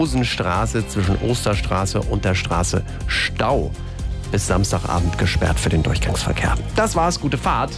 Rosenstraße zwischen Osterstraße und der Straße Stau. Bis Samstagabend gesperrt für den Durchgangsverkehr. Das war's, gute Fahrt.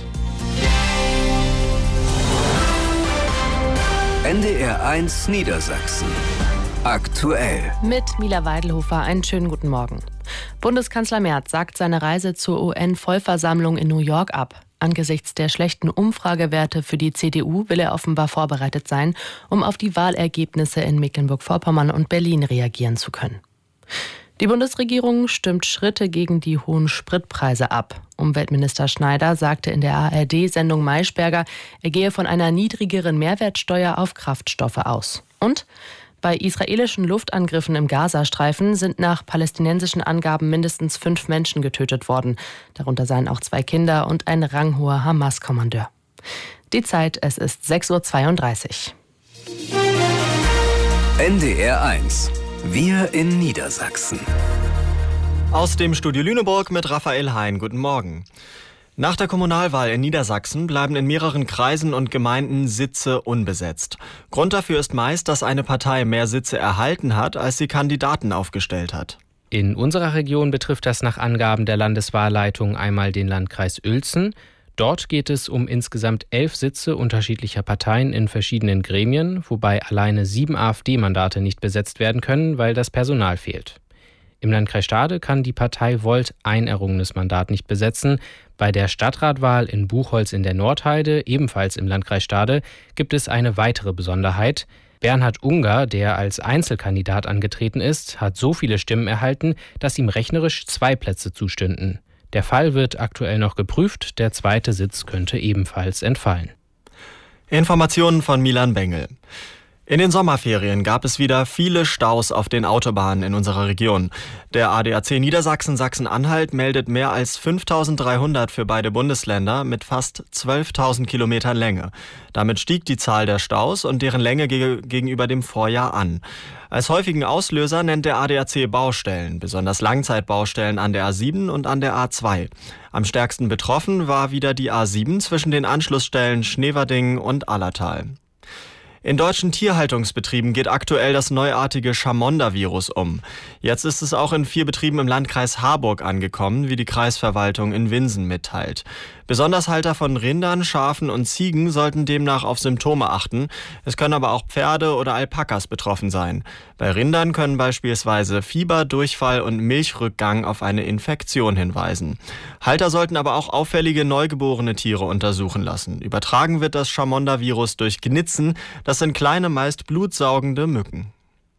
NDR 1 Niedersachsen. Aktuell. Mit Mila Weidelhofer, einen schönen guten Morgen. Bundeskanzler Merz sagt seine Reise zur UN-Vollversammlung in New York ab. Angesichts der schlechten Umfragewerte für die CDU will er offenbar vorbereitet sein, um auf die Wahlergebnisse in Mecklenburg-Vorpommern und Berlin reagieren zu können. Die Bundesregierung stimmt Schritte gegen die hohen Spritpreise ab. Umweltminister Schneider sagte in der ARD-Sendung Maischberger, er gehe von einer niedrigeren Mehrwertsteuer auf Kraftstoffe aus. Und bei israelischen Luftangriffen im Gazastreifen sind nach palästinensischen Angaben mindestens 5 Menschen getötet worden. Darunter seien auch 2 Kinder und ein ranghoher Hamas-Kommandeur. Die Zeit, es ist 6:32 Uhr. NDR 1. Wir in Niedersachsen. Aus dem Studio Lüneburg mit Raphael Hein. Guten Morgen. Nach der Kommunalwahl in Niedersachsen bleiben in mehreren Kreisen und Gemeinden Sitze unbesetzt. Grund dafür ist meist, dass eine Partei mehr Sitze erhalten hat, als sie Kandidaten aufgestellt hat. In unserer Region betrifft das nach Angaben der Landeswahlleitung einmal den Landkreis Uelzen. Dort geht es um insgesamt 11 Sitze unterschiedlicher Parteien in verschiedenen Gremien, wobei alleine 7 AfD-Mandate nicht besetzt werden können, weil das Personal fehlt. Im Landkreis Stade kann die Partei Volt ein errungenes Mandat nicht besetzen. Bei der Stadtratwahl in Buchholz in der Nordheide, ebenfalls im Landkreis Stade, gibt es eine weitere Besonderheit. Bernhard Unger, der als Einzelkandidat angetreten ist, hat so viele Stimmen erhalten, dass ihm rechnerisch 2 Plätze zustünden. Der Fall wird aktuell noch geprüft, der zweite Sitz könnte ebenfalls entfallen. Informationen von Milan Bengel. In den Sommerferien gab es wieder viele Staus auf den Autobahnen in unserer Region. Der ADAC Niedersachsen Sachsen-Anhalt meldet mehr als 5.300 für beide Bundesländer mit fast 12.000 Kilometern Länge. Damit stieg die Zahl der Staus und deren Länge gegenüber dem Vorjahr an. Als häufigen Auslöser nennt der ADAC Baustellen, besonders Langzeitbaustellen an der A7 und an der A2. Am stärksten betroffen war wieder die A7 zwischen den Anschlussstellen Schneverdingen und Allertal. In deutschen Tierhaltungsbetrieben geht aktuell das neuartige Chamonda-Virus um. Jetzt ist es auch in 4 Betrieben im Landkreis Harburg angekommen, wie die Kreisverwaltung in Winsen mitteilt. Besonders Halter von Rindern, Schafen und Ziegen sollten demnach auf Symptome achten. Es können aber auch Pferde oder Alpakas betroffen sein. Bei Rindern können beispielsweise Fieber, Durchfall und Milchrückgang auf eine Infektion hinweisen. Halter sollten aber auch auffällige neugeborene Tiere untersuchen lassen. Übertragen wird das Chamonda-Virus durch Gnitzen. Das sind kleine, meist blutsaugende Mücken.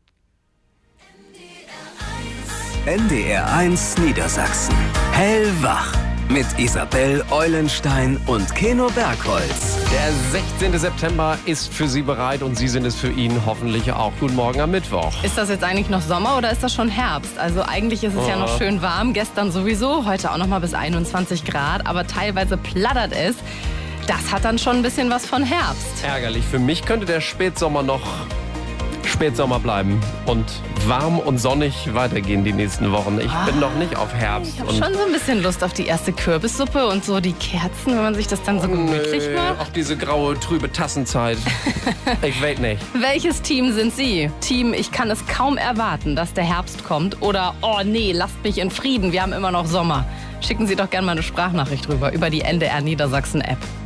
NDR 1 Niedersachsen. Hellwach. Mit Isabel Eulenstein und Keno Bergholz. Der 16. September ist für Sie bereit und Sie sind es für ihn hoffentlich auch. Guten Morgen am Mittwoch. Ist das jetzt eigentlich noch Sommer oder ist das schon Herbst? Also eigentlich ist es ja noch schön warm, gestern sowieso, heute auch noch mal bis 21 Grad, aber teilweise plattert es. Das hat dann schon ein bisschen was von Herbst. Ärgerlich. Für mich könnte der Spätsommer noch Spätsommer bleiben und warm und sonnig weitergehen die nächsten Wochen. Ich bin noch nicht auf Herbst. Ich habe schon so ein bisschen Lust auf die erste Kürbissuppe und so die Kerzen, wenn man sich das dann so gemütlich macht. Auch diese graue, trübe Tassenzeit. Ich weiß nicht. Welches Team sind Sie? Team, ich kann es kaum erwarten, dass der Herbst kommt. Oder, oh nee, lasst mich in Frieden, wir haben immer noch Sommer. Schicken Sie doch gerne mal eine Sprachnachricht rüber über die NDR Niedersachsen App.